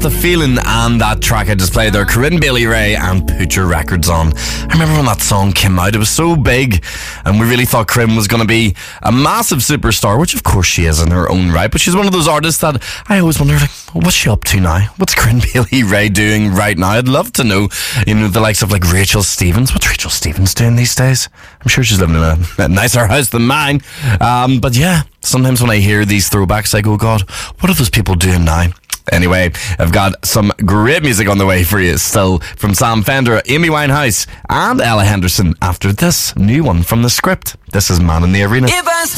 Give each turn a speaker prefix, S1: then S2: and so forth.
S1: the feeling, and that track I just played there, Corinne Bailey Rae and Put Your Records On. I remember when that song came out, it was so big, and we really thought Corinne was going to be a massive superstar, which of course she is in her own right, but she's one of those artists that I always wonder, like, what's she up to now? What's Corinne Bailey Rae doing right now? I'd love to know, the likes of like Rachel Stevens. What's Rachel Stevens doing these days? I'm sure she's living in a nicer house than mine. But yeah, sometimes when I hear these throwbacks, I go, God, what are those people doing now? Anyway, I've got some great music on the way for you still from Sam Fender, Amy Winehouse and Ella Henderson after this new one from The Script. This is Man in the Arena.